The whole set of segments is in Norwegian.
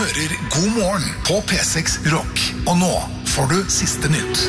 hører God morgen på P6 Rock. Og nå får du siste nytt.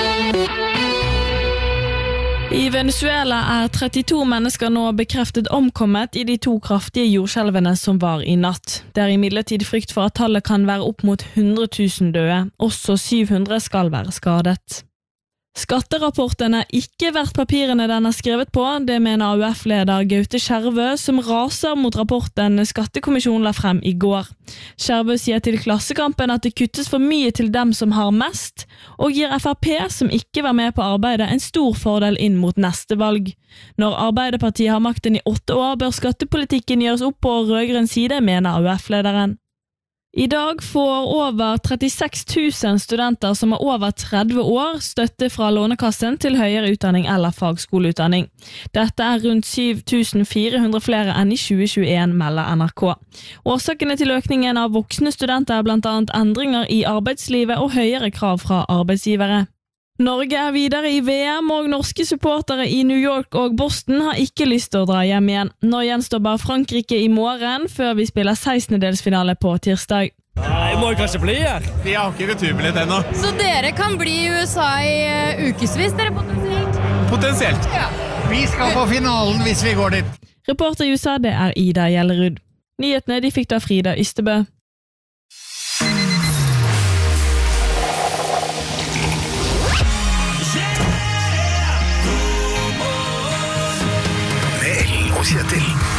I Venezuela 32 mennesker nå bekreftet omkommet I de 2 kraftige jordskjelvene som var I natt. Det imidlertid frykt for at tallet kan være opp mot 100 000 døde. Også 700 skal være skadet. Skatterapporten ikke verdt papirene den skrevet på, det mener AUF-leder Gaute Skjervø, som raser mot rapporten Skattekommisjonen la frem I går. Skjervø sier til Klassekampen at det kuttes for mye til dem som har mest, og gir FrP, som ikke var med på arbeidet, en stor fordel inn mot neste valg. Når Arbeiderpartiet har makten I 8 år, bør skattepolitikken gjøres opp på rødgrønn side, mener AUF-lederen. I dag får over 36 000 studenter som er over 30 år støtte fra Lånekassen til høyere utdanning eller fagskoleutdanning. Dette rundt 7400 flere enn I 2021, melder NRK. Årsakene til økningen av voksne studenter blant annet endringer I arbeidslivet og høyere krav fra arbeidsgivere. Norge videre I VM, og norske supportere I New York og Boston har ikke lyst til å dra hjem igjen. Nå gjenstår bare Frankrike I morgen, før vi spiller 16-delsfinale på tirsdag. Nei, må kanskje bli her. Vi har ikke returbillett ennå. Så dere kan bli I USA I ukesvis, dere potensielt? Potensielt. Ja. Vi skal på finalen hvis vi går dit. Reporter I USA, det Ida Gjellerud. Nyhetene de fikk da Frida Ystebø. Kjetil.